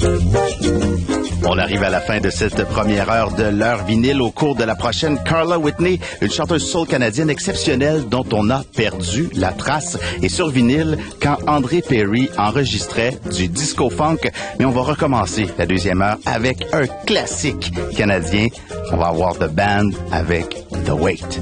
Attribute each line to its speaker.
Speaker 1: On arrive à la fin de cette première heure de l'heure vinyle. Au cours de la prochaine, Carla Whitney, une chanteuse soul canadienne exceptionnelle dont on a perdu la trace. Et sur vinyle, quand André Perry enregistrait du disco funk. Mais on va recommencer la deuxième heure avec un classique canadien. On va avoir The Band avec The Wait.